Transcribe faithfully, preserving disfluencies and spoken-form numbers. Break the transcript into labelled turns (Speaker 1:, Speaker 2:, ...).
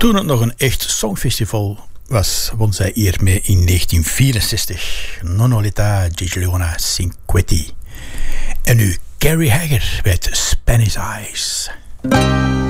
Speaker 1: Toen het nog een echt songfestival was, won zij hiermee in negentien vierenzestig Nonoletta Gigliona Cinquetti. En nu Carrie Hager met Spanish Eyes.